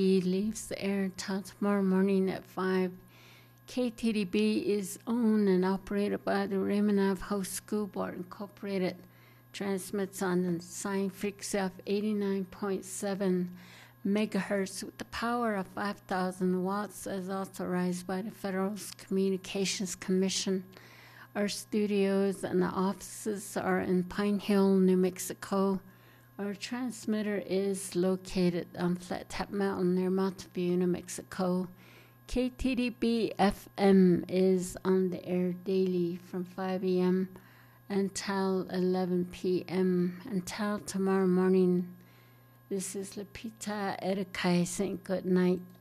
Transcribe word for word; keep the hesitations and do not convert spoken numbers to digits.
He leaves the air until tomorrow morning at five. K T D B is owned and operated by the Raymond Ave House School Board Incorporated. Transmits on the sine frequency of eighty-nine point seven megahertz with the power of five thousand watts as authorized by the Federal Communications Commission. Our studios and the offices are in Pine Hill, New Mexico. Our transmitter is located on Flat Top Mountain near Mountain View, New Mexico. K T D B F M is on the air daily from five a.m. until eleven p.m. until tomorrow morning. This is Lapita Edekai saying good night.